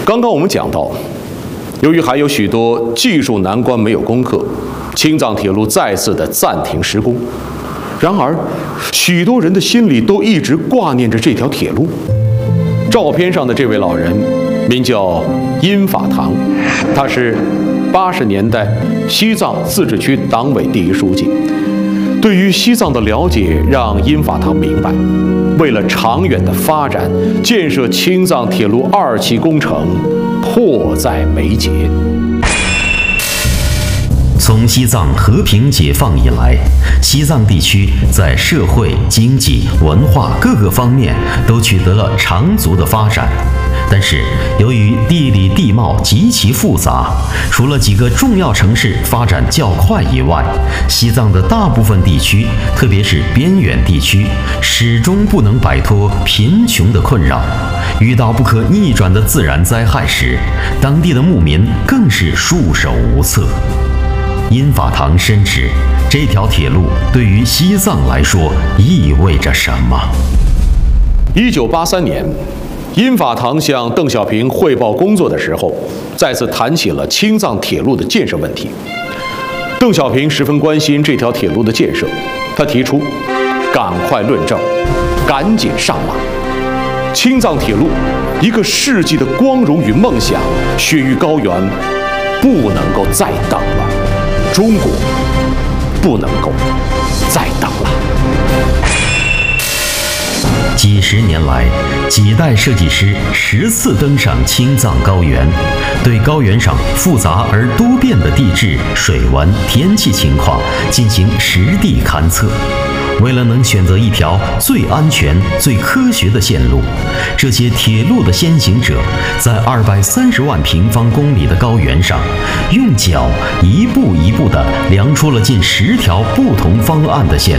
刚刚我们讲到，由于还有许多技术难关没有攻克，青藏铁路再次的暂停施工。然而，许多人的心里都一直挂念着这条铁路。照片上的这位老人名叫殷法堂，他是80年代西藏自治区党委第1书记。对于西藏的了解，让殷法堂明白，为了长远的发展，建设青藏铁路2期工程迫在眉睫。 从西藏和平解放以来，西藏地区在社会、经济、文化各个方面都取得了长足的发展。但是，由于地理地貌极其复杂，除了几个重要城市发展较快以外，西藏的大部分地区，特别是边远地区，始终不能摆脱贫穷的困扰。遇到不可逆转的自然灾害时，当地的牧民更是束手无策。殷法堂深知这条铁路对于西藏来说意味着什么。 1983年，殷法堂向邓小平汇报工作的时候，再次谈起了青藏铁路的建设问题。邓小平十分关心这条铁路的建设，他提出赶快论证，赶紧上马。青藏铁路一个世纪的光荣与梦想，雪域高原不能够再等了，中国不能够再等了。 几十年来，几代设计师10次登上青藏高原，对高原上复杂而多变的地质、水文、天气情况进行实地勘测。为了能选择一条最安全、最科学的线路，这些铁路的先行者在230万平方公里的高原上，用脚一步一步地量出了近10条不同方案的线路。